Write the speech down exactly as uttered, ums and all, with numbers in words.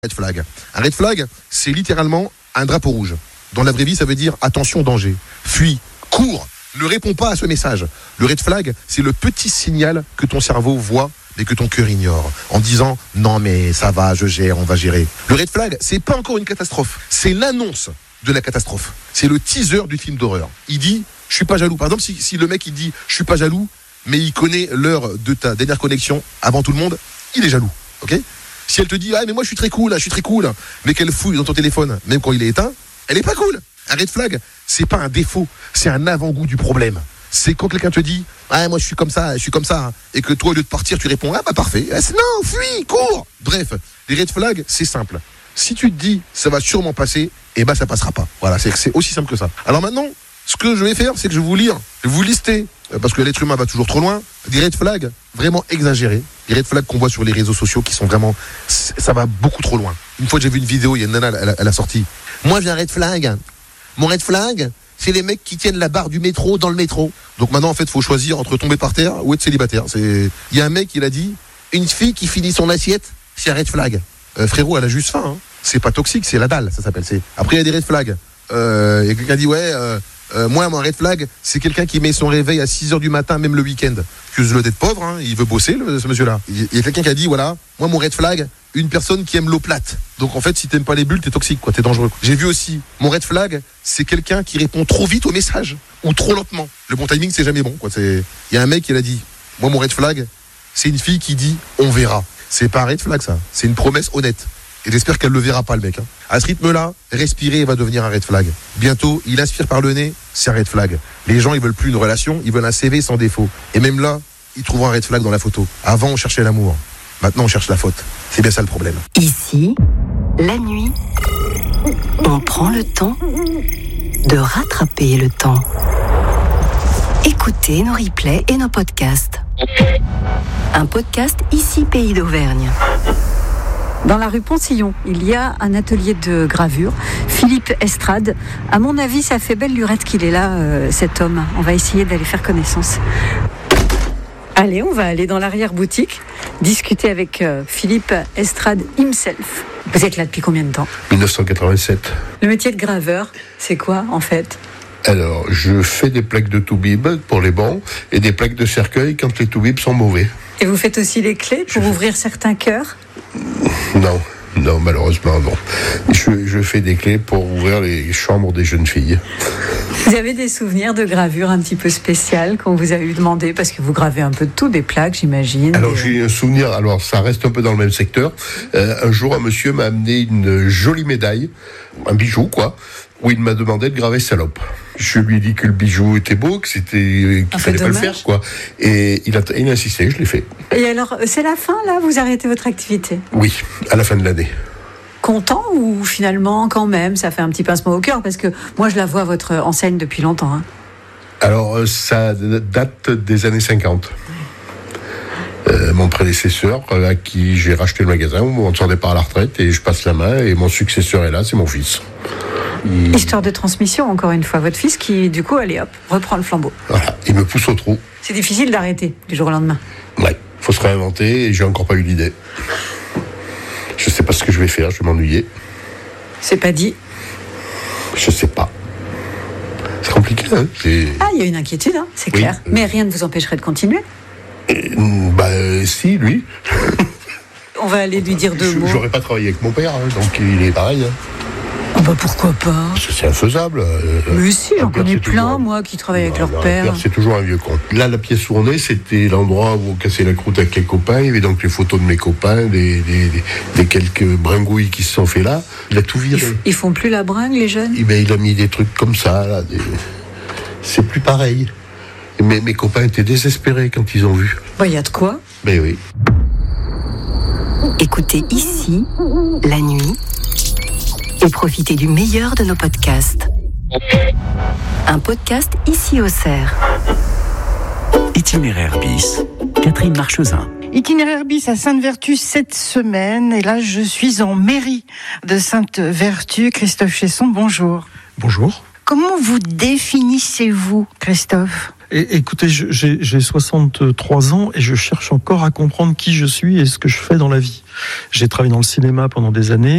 Red flag. Un red flag, c'est littéralement un drapeau rouge. Dans la vraie vie, ça veut dire attention, danger. Fuis, cours, ne réponds pas à ce message. Le red flag, c'est le petit signal que ton cerveau voit mais que ton cœur ignore, en disant non mais ça va, je gère, on va gérer. Le red flag, c'est pas encore une catastrophe, c'est l'annonce de la catastrophe. C'est le teaser du film d'horreur. Il dit je suis pas jaloux. Par exemple, si, si le mec il dit je suis pas jaloux, mais il connaît l'heure de ta dernière connexion avant tout le monde, il est jaloux, ok ? Si elle te dit ah mais moi je suis très cool, je suis très cool, mais qu'elle fouille dans ton téléphone, même quand il est éteint, elle est pas cool. Un red flag, c'est pas un défaut, c'est un avant-goût du problème. C'est quand quelqu'un te dit ah moi je suis comme ça, je suis comme ça, et que toi au lieu de partir tu réponds ah bah parfait, ah, c'est, non fuis, cours. Bref, les red flags c'est simple. Si tu te dis ça va sûrement passer, et bah ça passera pas. Voilà, c'est, c'est aussi simple que ça. Alors maintenant, ce que je vais faire, c'est que je vais vous lire, je vais vous lister, parce que l'être humain va toujours trop loin, des red flags vraiment exagérés, des red flags qu'on voit sur les réseaux sociaux qui sont vraiment, ça va beaucoup trop loin. Une fois j'ai vu une vidéo, il y a une nana, elle a, elle a sorti, moi j'ai un red flag, mon red flag, c'est les mecs qui tiennent la barre du métro dans le métro. Donc maintenant en fait il faut choisir entre tomber par terre ou être célibataire. C'est... Il y a un mec, il a dit, une fille qui finit son assiette, c'est un red flag. Euh, frérot, elle a juste faim, hein. C'est pas toxique, c'est la dalle, ça s'appelle. C'est... Après il y a des red flags. Euh, il y a quelqu'un qui dit ouais... Euh, Euh, moi, mon red flag, c'est quelqu'un qui met son réveil à six heures du matin, même le week-end. Excuse-le d'être pauvre, hein, il veut bosser, le, ce monsieur-là. Il y a quelqu'un qui a dit, voilà, moi, mon red flag, une personne qui aime l'eau plate. Donc, en fait, si t'aimes pas les bulles, t'es toxique, quoi, t'es dangereux. J'ai vu aussi, mon red flag, c'est quelqu'un qui répond trop vite aux messages, ou trop lentement. Le bon timing, c'est jamais bon, quoi. C'est... Il y a un mec qui l'a dit, moi, mon red flag, c'est une fille qui dit, on verra. C'est pas un red flag, ça. C'est une promesse honnête. Et j'espère qu'elle le verra pas, le mec. Hein. À ce rythme-là, respirer va devenir un red flag. Bientôt, il aspire par le nez, c'est un red flag. Les gens, ils veulent plus une relation, ils veulent un C V sans défaut. Et même là, ils trouveront un red flag dans la photo. Avant, on cherchait l'amour. Maintenant, on cherche la faute. C'est bien ça le problème. Ici, la nuit, on prend le temps de rattraper le temps. Écoutez nos replays et nos podcasts. Un podcast Ici Pays d'Auvergne. Dans la rue Poncillon, il y a un atelier de gravure. Philippe Estrade, à mon avis, ça fait belle lurette qu'il est là, euh, cet homme. On va essayer d'aller faire connaissance. Allez, on va aller dans l'arrière-boutique, discuter avec euh, Philippe Estrade himself. Vous êtes là depuis combien de temps ? dix-neuf cent quatre-vingt-sept. Le métier de graveur, c'est quoi, en fait ? Alors, je fais des plaques de toubib pour les bancs et des plaques de cercueil quand les toubibs sont mauvais. Et vous faites aussi les clés pour je ouvrir fais... certains cœurs ? Non, non, malheureusement, non. Je, je fais des clés pour ouvrir les chambres des jeunes filles. Vous avez des souvenirs de gravure un petit peu spéciales qu'on vous a eu demandé, parce que vous gravez un peu de tout, des plaques, j'imagine. Alors, des... j'ai un souvenir, alors ça reste un peu dans le même secteur. Euh, un jour, un monsieur m'a amené une jolie médaille, un bijou, quoi, où il m'a demandé de graver salope. Je lui ai dit que le bijou était beau, que c'était qu'il un fallait pas dommage. le faire, quoi. Et il a, il a insisté, je l'ai fait. Et alors, c'est la fin, là ? Vous arrêtez votre activité ? Oui, à la fin de l'année. Content ou finalement, quand même, ça fait un petit pincement au cœur ? Parce que moi, je la vois, votre enseigne, depuis longtemps. Hein. Alors, ça date des années cinquante. Euh, mon prédécesseur, à qui j'ai racheté le magasin, on sortait pas à la retraite, et je passe la main, et mon successeur est là, c'est mon fils. Il... Histoire de transmission, encore une fois. Votre fils qui, du coup, allez hop, reprend le flambeau. Voilà, il me pousse au trou. C'est difficile d'arrêter du jour au lendemain. Ouais, faut se réinventer, et j'ai encore pas eu l'idée. Je sais pas ce que je vais faire, je vais m'ennuyer. C'est pas dit. Je sais pas. C'est compliqué, hein. C'est... Ah, il y a une inquiétude, hein, c'est oui, clair. euh... Mais rien ne vous empêcherait de continuer. Et, bah, euh, si, lui. On va aller lui dire deux je, mots. J'aurais pas travaillé avec mon père, hein, donc il est pareil. Hein. Oh bah pourquoi pas ? Parce que c'est infaisable. Euh, Mais si, j'en connais plein, toujours... moi, qui travaillent avec non, leur non, père. père. C'est toujours un vieux con. Là, la pièce où on est, c'était l'endroit où on cassait la croûte avec les copains. Il y avait donc les photos de mes copains, des, des, des, des quelques bringouilles qui se sont fait là. Il a tout viré. Ils, f- ils font plus la bringue, les jeunes ? Et ben, il a mis des trucs comme ça, là. Des... C'est plus pareil. Mais mes copains étaient désespérés quand ils ont vu. Bah, il y a de quoi ? Ben oui. Écoutez Ici, la nuit, et profitez du meilleur de nos podcasts. Un podcast Ici au Cerf. Itinéraire bis, Catherine Marchesin. Itinéraire bis à Sainte-Vertu cette semaine, et là je suis en mairie de Sainte-Vertu. Christophe Chesson, bonjour. Bonjour. Comment vous définissez-vous, Christophe ? Et, écoutez, je, j'ai, j'ai soixante-trois ans et je cherche encore à comprendre qui je suis et ce que je fais dans la vie. J'ai travaillé dans le cinéma pendant des années.